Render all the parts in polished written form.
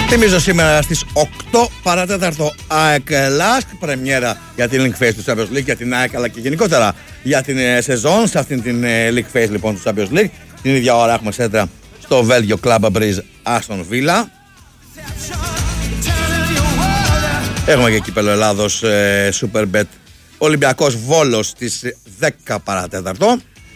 Θυμίζω σήμερα στις 8 παρατέταρτο ΑΕΚ Lask, πρεμιέρα για την League Phase του Champions League, για την ΑΕΚ αλλά και γενικότερα για την σεζόν σε αυτήν την League Phase λοιπόν του Champions League. Την ίδια ώρα έχουμε σέντρα στο Βέλγιο Club Breeze Aston Villa. Έχουμε και κύπελλο Ελλάδος Superbet Ολυμπιακός Βόλος στις 10 παρατέταρτο.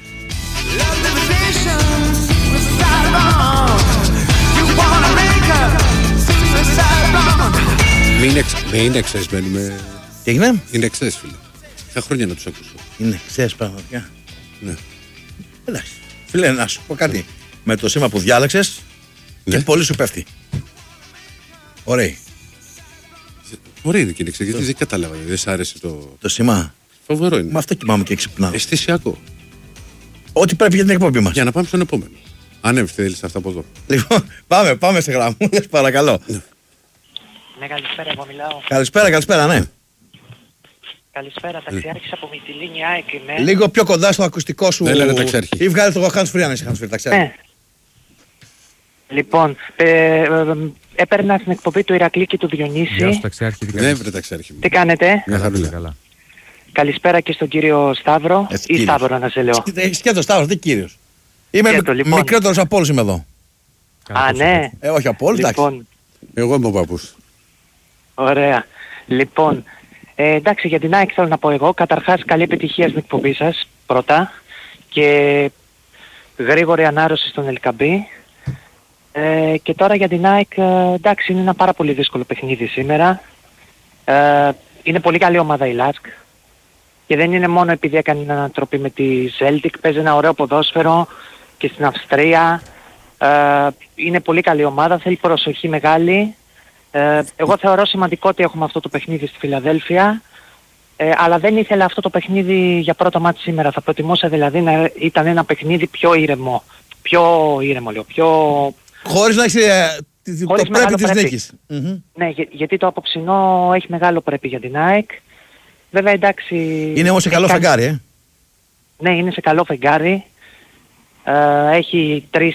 Είναι εξές μένουμε. Τι έγινε? Είναι εξές φίλε. Θα χρόνια να τους ακούσω. Είναι εξές πραγματικά. Ναι. Εντάξει. Φίλε, να σου πω κάτι. Με το σήμα που διάλεξες και πολύ σου πέφτει. Ωραία. Ωραία είναι και είναι εξές, γιατί δεν κατάλαβα. Δεν σ' άρεσε το σήμα. Φοβερό είναι. Με αυτό κοιμάμαι και ξυπνάω. Αισθησιακό. Ό,τι πρέπει για την εκπομπή μας. Για να πάμε στον επόμενο. Αν θέλεις αυτά από εδώ. Λοιπόν, πάμε σε γραμμούλες, παρακαλώ. Ναι, καλησπέρα, εγώ μιλάω. Καλησπέρα, ναι. Καλησπέρα, ταξιάρχης από Μυτιλήνη ΑΕΚ είμαι. Λίγο πιο κοντά στο ακουστικό σου. Ναι, λέτε ταξιάρχη. Ή βγάλε το hands free αν είσαι hands free, ταξιάρχη. Ναι. Λοιπόν, έπαιρνα στην εκπομπή του Ηρακλή και του Διονύση. Γεια σου ταξιάρχη, Ναι, βρε ταξιάρχη μου. Τι κάνετε? Μια χαρούλα. Καλά. Καλησπέρα και στον κύριο Σταύρο. Ή Σταύρο να σε λέω. Σκέτο Σταύρο, τι κύριος. Είμαι λοιπόν. μικρότερος από όλους είμαι εδώ. Α, ναι. Όχι από όλους, εντάξει. Λοιπόν, Εγώ είμαι ο παππούς. ωραία. Λοιπόν, εντάξει, για την ΑΕΚ θέλω να πω εγώ. Καταρχάς, καλή επιτυχία στην εκπομπή σας, πρώτα. Και γρήγορη ανάρρωση στον Ελκαμπή. Και τώρα για την ΑΕΚ, εντάξει, είναι ένα πάρα πολύ δύσκολο παιχνίδι σήμερα. Είναι πολύ καλή ομάδα η Lask. Και δεν είναι μόνο επειδή έκανε την ανατροπή με τη Celtic, παίζει ένα ωραίο ποδόσφαιρο και στην Αυστρία. Είναι πολύ καλή ομάδα, θέλει προσοχή μεγάλη. Εγώ θεωρώ σημαντικό ότι έχουμε αυτό το παιχνίδι στη Φιλαδέλφια, αλλά δεν ήθελα αυτό το παιχνίδι για πρώτο μάτι σήμερα. Θα προτιμούσα δηλαδή να ήταν ένα παιχνίδι πιο ήρεμο. Χωρίς να έχει το πρέπει της νίκης. Ναι, γιατί το απόψινό έχει μεγάλο πρέπει για την ΑΕΚ. Βέβαια εντάξει... Είναι όμως σε καλό φεγγάρι, Ναι, είναι σε καλό φεγγάρι. Έχει 3-4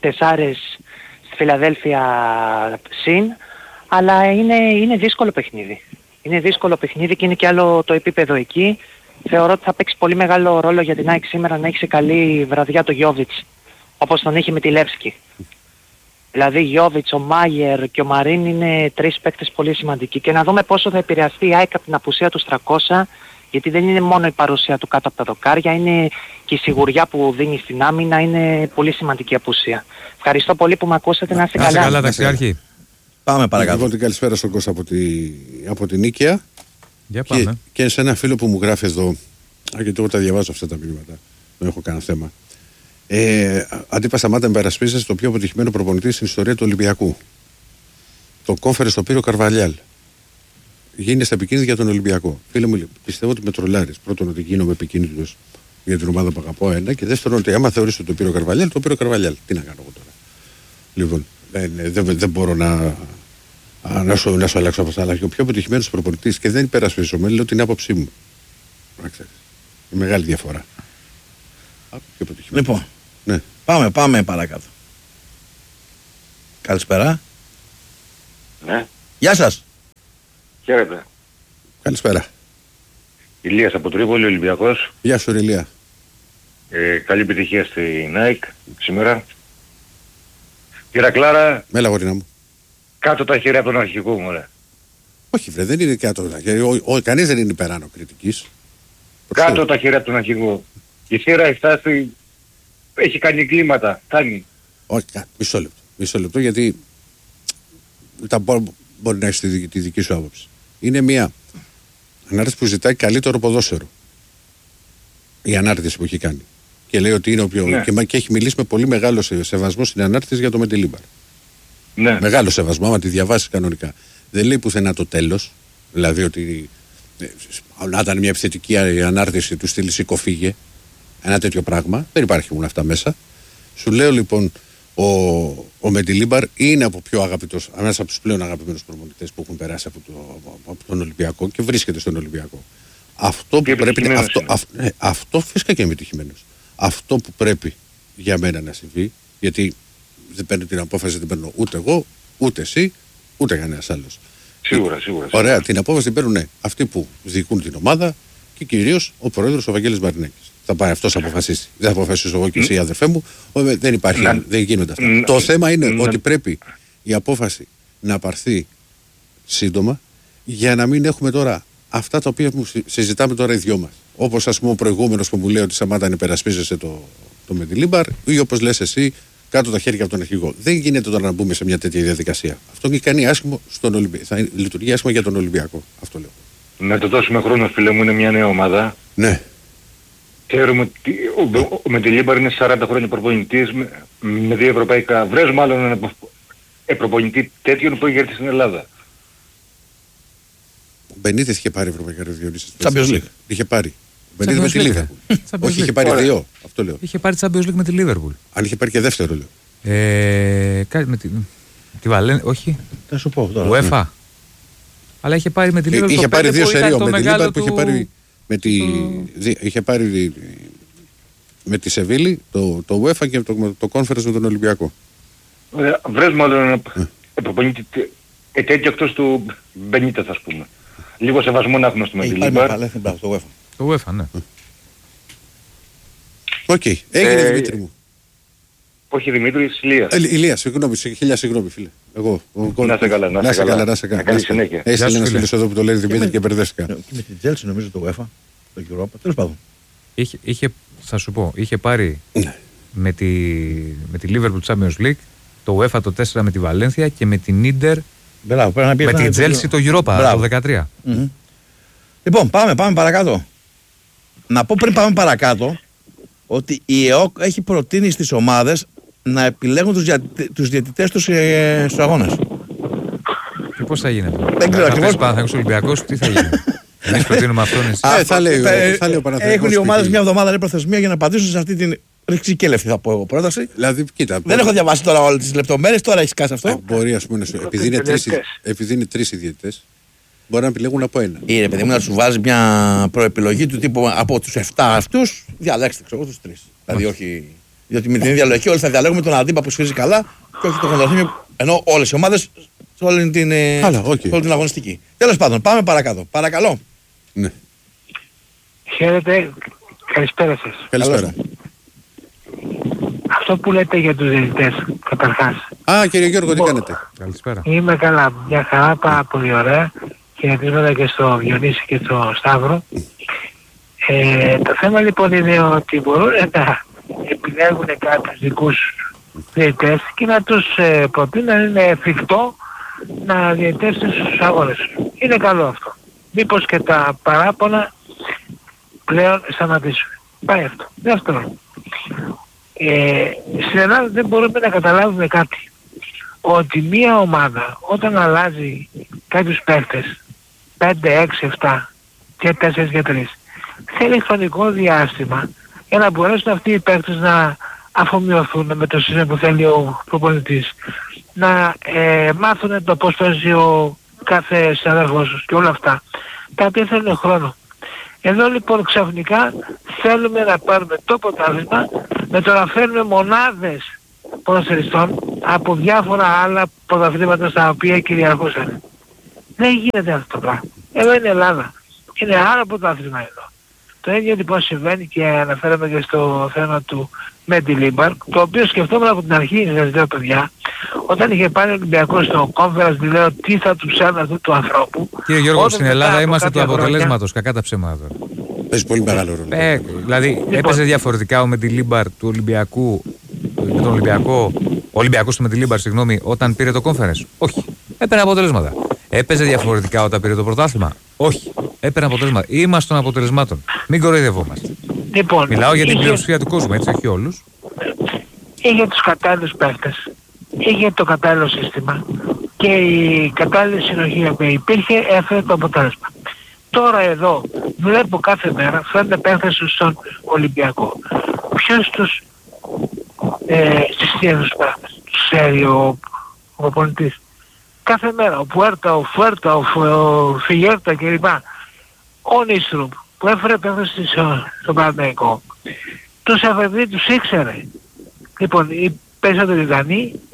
στη Φιλαδέλφια συν, αλλά είναι δύσκολο παιχνίδι. Είναι δύσκολο παιχνίδι και είναι και άλλο το επίπεδο εκεί. Θεωρώ ότι θα παίξει πολύ μεγάλο ρόλο για την ΑΕΚ σήμερα να έχει σε καλή βραδιά το Γιόβιτς, όπως τον είχε με τη Λεύσκη. Δηλαδή Γιόβιτς, ο Μάγερ και ο Μαρίν είναι 3 παίκτες πολύ σημαντικοί. Και να δούμε πόσο θα επηρεαστεί η ΑΕΚ από την απουσία του Στρακώσα, γιατί δεν είναι μόνο η παρουσία του κάτω από τα δοκάρια, είναι και η σιγουριά που δίνει στην άμυνα, είναι πολύ σημαντική απουσία. Ευχαριστώ πολύ που με ακούσατε, να είστε καλά. Να είστε καλά ταξιάρχη. Πάμε παρακάτω. Λοιπόν, την καλησπέρα στον Κώστα από την Νίκαια. Για πάμε. Και σε ένα φίλο που μου γράφει εδώ, γιατί εγώ τα διαβάζω αυτά τα μηνύματα, δεν έχω κανένα θέμα. Αντίπα σταμάτα με περασπίζεσαι το πιο αποτυχημένο προπονητή στην ιστορία του Ολυμπιακού. Το κόφερε στο Πύρο Καρβαλιάλ. Γίνεστε επικίνδυνοι για τον Ολυμπιακό. Φίλε μου, πιστεύω ότι με τρολάρεις. Πρώτον, ότι γίνομαι επικίνδυνος για την ομάδα που αγαπώ, ένα. Και δεύτερον, ότι άμα θεωρήσω το Πύρο Καρβαλιάλ, το Πύρο Καρβαλιάλ. Τι να κάνω εγώ τώρα. Λοιπόν, δεν μπορώ να σου αλλάξω από αυτά. Αλλά και ο πιο αποτυχημένος προπονητής, και δεν υπερασπίζομαι, λέω την άποψή μου. Η μεγάλη διαφορά. Λοιπόν, ναι. Πάμε παρακάτω. Καλησπέρα. Ναι. Γεια σας. Χαίρετε. Καλησπέρα. Ηλίας από Τρίπολη, Ολυμπιακός. Γεια σου, Ηλία. Καλή επιτυχία στην ΑΕΚ σήμερα. Κύριε Κλάρα, Μέλα, γορίνα μου. κάτω τα χέρια από τον αρχηγό μου, ρε. Όχι, βρε, δεν είναι κάτω. Κανείς δεν είναι υπεράνω κριτικής. Κάτω τα χέρια από τον αρχηγό. Η θύρα έχει φτάσει, έχει κάνει κλίματα. Κάνει. Όχι, μισό λεπτό, γιατί μπορεί να έχει τη δική σου άποψη. Είναι μια ανάρτηση που ζητάει καλύτερο ποδόσφαιρο. Η ανάρτηση που έχει κάνει. Και λέει ότι είναι ο πιο. Ναι. Και έχει μιλήσει με πολύ μεγάλο σεβασμό στην ανάρτηση για το Μεντιλίμπαρ. Ναι. Μεγάλο σεβασμό, άμα τη διαβάσει κανονικά. Δεν λέει πουθενά το τέλος. Δηλαδή ότι. Να ήταν μια επιθετική ανάρτηση του στυλ σηκωφίγε. Ένα τέτοιο πράγμα. Δεν υπάρχουν αυτά μέσα. Σου λέω λοιπόν, ο Μεντιλίμπαρ είναι από πιο αγαπητός, ένας από τους πλέον αγαπημένους προπονητές που έχουν περάσει από τον Ολυμπιακό και βρίσκεται στον Ολυμπιακό. Αυτό που πρέπει. Αυτό φυσικά και είναι επιτυχημένος. Αυτό που πρέπει για μένα να συμβεί, γιατί δεν παίρνω την απόφαση, δεν παίρνω ούτε εγώ, ούτε εσύ, Ούτε κανένας άλλος. Σίγουρα. Ωραία, την απόφαση την παίρνουν αυτοί που διοικούν την ομάδα και κυρίως ο πρόεδρος ο Βαγγέλης Μαρινέκης. Θα πάει αυτός αποφασίσει. Δεν θα αποφασίσω εγώ και εσύ, αδερφέ μου. Δεν υπάρχει, δεν γίνονται αυτά. Το θέμα είναι ότι πρέπει η απόφαση να πάρθει σύντομα για να μην έχουμε τώρα αυτά τα οποία συζητάμε τώρα οι δυο μας. Όπως ας πούμε ο προηγούμενος που μου λέει ότι Σαμάτα αν υπερασπίζεσαι το Μεντιλίμπαρ, ή όπως λες εσύ, κάτω τα χέρια από τον αρχηγό. Δεν γίνεται τώρα να μπούμε σε μια τέτοια διαδικασία. Αυτό έχει κάνει άσχημο στον Ολυμπιακό. Θα λειτουργεί άσχημα για τον Ολυμπιακό. Αυτό λέω. Να το δώσουμε χρόνο, φίλε μου, είναι μια νέα ομάδα. Ναι. Ξέρουμε ότι ο Μεντιλίμπαρ είναι 40 χρόνια προπονητής με 2 ευρωπαϊκά. Βρες μάλλον έναν προπονητή τέτοιον που έχει έρθει στην Ελλάδα. Ο Μπενίτες είχε πάρει ευρωπαϊκά Διονύσης. Champions League. Είχε πάρει. Ο Μπενίτες με τη Λίβερπουλ. Όχι, είχε πάρει 2. Αυτό λέω. Είχε πάρει Champions League με τη Λίβερπουλ. Αν είχε πάρει και δεύτερο, λέω. Κάτι με τη Βαλένθια, όχι. Θα σου πω τώρα. UEFA. Αλλά είχε πάρει με τη Λίβερπουλ. Είχε πάρει 2 σερίο με τη Λίβερπουλ που είχε πάρει. Είχε πάρει με τη Σεβίλη, το UEFA και το Conference με τον Ολυμπιακό. Βρες μάλλον έναν προπονητή τέτοιο εκτός του Μπενίτες, ας πούμε. Λίγο σεβασμό να έχουμε στο Μεντιλίμπαρ. Το UEFA, ναι. Οκ, έγινε Δημήτρη μου. Όχι Δημήτρης, Ηλίας. Ηλίας, συγγνώμη, χίλια συγγνώμη φίλε. Εγώ. Να σε καλά, να σε καλά. Καλή συνέχεια. Έχει ένας φίλος εδώ που το λέει Δημήτρη και μπερδεύτηκα. Και με την Chelsea νομίζω το UEFA, το Europa, τέλος πάντων. Θα σου πω, είχε πάρει με τη Liverpool Champions League, το UEFA το 4 με τη Βαλένθια και με την Ίντερ με την Chelsea το Europa το 13. Λοιπόν, πάμε παρακάτω. Να πω πριν πάμε παρακάτω ότι η ΕΟΚ έχει προτείνει στις ομάδες να επιλέγουν τους διαιτητές τους στους αγώνες. Και πώς θα γίνει αυτό? Δεν ξέρω ακριβώς. Παναθηναϊκός Ολυμπιακός, τι θα γίνει? Εμείς προτείνουμε αυτόν. Θα λέει ο Παναθηναϊκός. Έχουν οι ομάδες μια εβδομάδα ρε προθεσμία για να απαντήσουν σε αυτή την ρηξικέλευτη, θα πω εγώ, πρόταση. Δηλαδή, κοίτα. Δεν έχω διαβάσει τώρα όλες τις λεπτομέρειες, τώρα έχεις κάνει αυτό. Μπορεί, ας πούμε, επειδή είναι 3 οι διαιτητές, μπορεί να επιλέγουν από ένα. Ρε παιδί μου, να σου βάζει μια προεπιλογή του τύπου από τους 7 αυτούς, διαλέξτε ξέρω τους 3. Δηλαδή όχι. Διότι με την ίδια λογική όλοι θα διαλέγουμε τον αντίπα που σφίζει καλά και όχι τον Κοντοθύμιο, ενώ όλες οι ομάδες σε όλη την αγωνιστική. Τέλος πάντων, πάμε παρακάτω. Παρακαλώ. Ναι. Χαίρετε, καλησπέρα σας. Καλησπέρα. Αυτό που λέτε για τους διαιτητές, καταρχάς. Κύριε Γιώργο, τι κάνετε? Καλησπέρα. Είμαι καλά, μια χαρά, πάρα πολύ ωραία. Χαιρετίσματα και στο Διονύση και στο Σταύρο. Το θέμα λοιπόν είναι ότι μπορούν να επιλέγουν κάποιους δικούς διαιτητές και να τους προτείνουν να είναι εφικτό να διαιτητεύσουν στους αγώνες. Είναι καλό αυτό. Μήπως και τα παράπονα πλέον σταματήσουν. Πάει αυτό. Δεύτερον, στην Ελλάδα δεν μπορούμε να καταλάβουμε κάτι. Ότι μία ομάδα όταν αλλάζει κάποιους παίχτες 5, 6, 7 και 4 για 3 θέλει χρονικό διάστημα για να μπορέσουν αυτοί οι παίχτες να αφομοιωθούν με το σύστημα που θέλει ο προπονητής, να μάθουν το πώς παίζει ο κάθε συναδελφός τους και όλα αυτά, τα οποία θέλουν χρόνο. Εδώ λοιπόν ξαφνικά θέλουμε να πάρουμε το πρωτάθλημα με το να φέρνουμε μονάδες ποδοσφαιριστών από διάφορα άλλα πρωταθλήματα στα οποία κυριαρχούσαν. Δεν γίνεται αυτό το πράγμα. Εδώ είναι Ελλάδα. Είναι άλλο πρωτάθλημα εδώ. Το ίδιο λοιπόν συμβαίνει και αναφέραμε και στο θέμα του Μεντιλίμπαρ, το οποίο σκεφτόμουν από την αρχή, σας λέω παιδιά, όταν είχε πάει ο Ολυμπιακός στο Conference, λέω τι θα του ψάχνει αυτού του ανθρώπου. Κύριε Γιώργο, στην Ελλάδα είμαστε του αποτελέσματος, κακά τα ψέματα. Παίζει πολύ μεγάλο ρόλο. Δηλαδή λοιπόν, έπαιζε διαφορετικά ο Μεντιλίμπαρ του Ολυμπιακού, με τον Ολυμπιακό, ο Ολυμπιακός του Μεντιλίμπαρ, συγγνώμη, όταν πήρε το Conference? Όχι. Έπαιρνε αποτελέσματα. Έπαιζε διαφορετικά όταν πήρε το πρωτάθλημα? Όχι. Έπαιρνε αποτελέσματα. Είμαστε των αποτελεσμάτων. Μην κοροϊδευόμαστε. Λοιπόν, μιλάω για την πλειοψηφία του κόσμου, έτσι, όχι όλους. Είχε τους κατάλληλους παίκτες, είχε το κατάλληλο σύστημα και η κατάλληλη συνοχή που υπήρχε έφερε το αποτέλεσμα. Τώρα εδώ βλέπω κάθε μέρα φέρνουν παίκτες στον Ολυμπιακό. Ποιος τους συστήνει τους παίκτες? Τους ξέρει ο προπονητής. Κάθε μέρα ο Πουέρτα, ο Φουέρτα, ο Φιγέρτα κλπ. Ο Νίστρουπ που έφερε παίκτες στον Παναθηναϊκό. Τους έφερε, τους ήξερε. Λοιπόν, οι περισσότεροι Δανείοι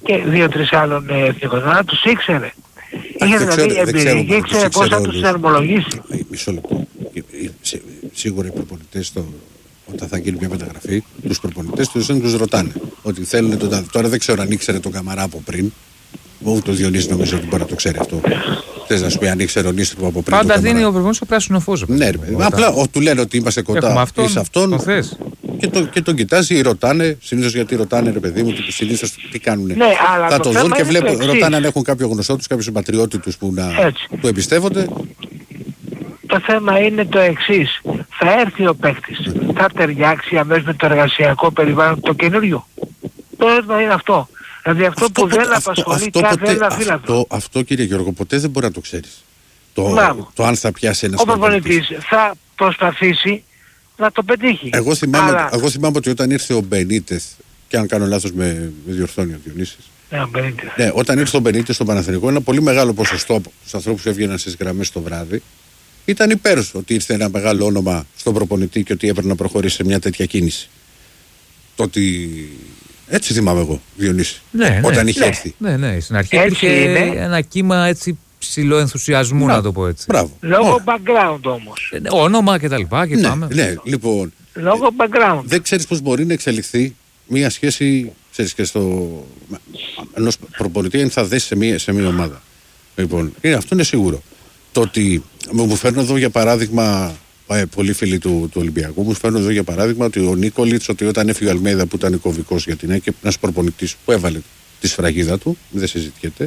και 2-3 άλλων εθνικών. Να τους ήξερε. Είχε δηλαδή εμπειρία και ήξερε πώς θα τους συναρμολογήσει. Μισό λεπτό. Σίγουρα οι προπονητές όταν θα γίνει μια μεταγραφή, τους προπονητές τους ρωτάνε ότι θέλουν τώρα δεν ξέρω αν ήξερε τον Καμαρά από πριν. Ούτε ο Διονύσης νομίζω ότι μπορεί να το ξέρει αυτό. Θες να σου πει αν ήξερε ο Νίστρου από πριν. Πάντα δίνει ο προπονητής το πράσινο φως. Ναι, απλά του λένε ότι είμαστε κοντά σε αυτόν. Και τον κοιτάζει, ρωτάνε. Συνήθως γιατί ρωτάνε, ρε παιδί μου, συνήθως τι κάνουν. Ναι, αλλά θα το δουν και ρωτάνε αν έχουν κάποιο γνωστό τους, κάποιο συμπατριώτη τους που να του εμπιστεύονται. Το θέμα είναι το εξής. Θα έρθει ο παίκτης. Θα ταιριάξει αμέσως με το εργασιακό περιβάλλον το καινούριο. Το ερώτημα είναι αυτό. Δηλαδή αυτό που δεν απασχολεί κάθε ένα φύλακο. Αυτό κύριε Γιώργο ποτέ δεν μπορεί να το ξέρεις. Το αν θα πιάσει ένας προπονητής θα προσπαθήσει να το πετύχει. Εγώ θυμάμαι ότι όταν ήρθε ο Μπενίτεθ, και αν κάνω λάθος με διορθώνει ο Διονύσης. Ναι, όταν ήρθε ο Μπενίτεθ στο Παναθηναϊκό, ένα πολύ μεγάλο ποσοστό από τους ανθρώπους που έβγαιναν στις γραμμές το βράδυ ήταν υπέρ ότι ήρθε ένα μεγάλο όνομα στον προπονητή και ότι έπρεπε να προχωρήσει σε μια τέτοια κίνηση. Το ότι. Έτσι θυμάμαι εγώ, Διονύση. Όταν είχε έρθει. Ναι. Στην αρχή υπήρχε ένα κύμα έτσι ψηλό ενθουσιασμού, να το πω έτσι. Μπράβο. Λόγω background όμως. Όνομα και τα λοιπά. Και πάμε. Ναι, λοιπόν. Λόγω background. Δεν ξέρεις πώς μπορεί να εξελιχθεί μια σχέση, ξέρεις, και ενός προπονητή αν θα δέσει σε μια ομάδα. Λοιπόν, αυτό είναι σίγουρο. Το ότι μου φέρνω εδώ για παράδειγμα. Πολλοί φίλοι του Ολυμπιακού μου φέρνουν εδώ για παράδειγμα ότι ο Νίκολιτς, ότι όταν έφυγε ο Αλμέιδα που ήταν κωβικός για την ΑΕΚ, ένας προπονητής που έβαλε τη σφραγίδα του, δεν συζητιέται,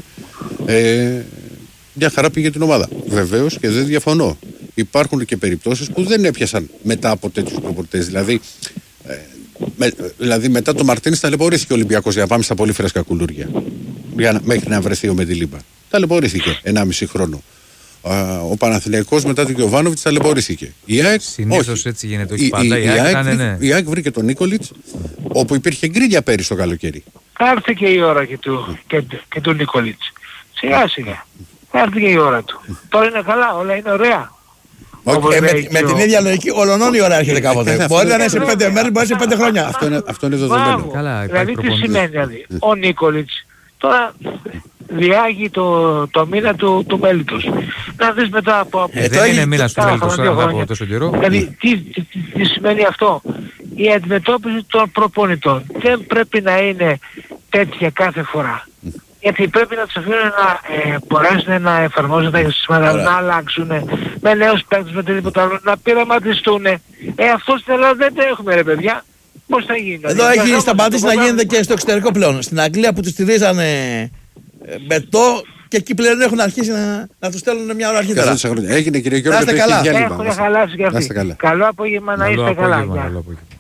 μια χαρά πήγε την ομάδα. Βεβαίως και δεν διαφωνώ. Υπάρχουν και περιπτώσεις που δεν έπιασαν μετά από τέτοιους προπονητές. Δηλαδή μετά το Μαρτίνης ταλαιπωρήθηκε ο Ολυμπιακός για να πάμε στα πολύ φρέσκα κουλούρια. Μέχρι να βρεθεί ο Μεντιλίμπα. Ταλαιπωρήθηκε 1,5 χρόνο. Ο Παναθηναϊκός μετά τον Γιοβάνοβιτς ταλαιπωρήθηκε. Συνήθως έτσι γίνεται. Η ΑΕΚ βρήκε τον Νίκολιτς, όπου υπήρχε γκρίνια πέρυσι το καλοκαίρι. Θα έρθει και η ώρα και του Νίκολιτς. Σιγά σιγά. Θα έρθει και η ώρα του. Τώρα είναι καλά, όλα είναι ωραία. Με την ίδια λογική, ολονών η ώρα έρχεται κάποτε. Μπορεί να είναι σε 5 μέρες, μπορεί να είναι σε 5 χρόνια. Αυτό είναι δεδομένο. Δηλαδή τι σημαίνει δηλαδή. Ο Νίκολιτς τώρα διάγει το μήνα του μέλητος. Να δεις μετά από. Δεν είναι μήνας του μέλητος τώρα από τόσο καιρό. Δηλαδή τι σημαίνει αυτό. Η αντιμετώπιση των προπονητών δεν πρέπει να είναι τέτοια κάθε φορά. Γιατί πρέπει να τους αφήνουν να μπορέσουν να εφαρμόζουν τα συστήματα, να αλλάξουν με νέους παίκτες, με οτιδήποτε άλλο, να πειραματιστούν. Αυτό στην Ελλάδα δεν το έχουμε ρε παιδιά. Πώς θα γίνει. Εδώ έχει σταματήσει να γίνεται και στο εξωτερικό πλέον. Στην Αγγλία που τους στηρίζανε μπετό και εκεί πλέον έχουν αρχίσει να τους στέλνουν μια ώρα αρχίτερα. Έγινε κύριε Γιώργο. Έχουν χαλάσει και αυτοί. Καλό απόγευμα να είστε καλά.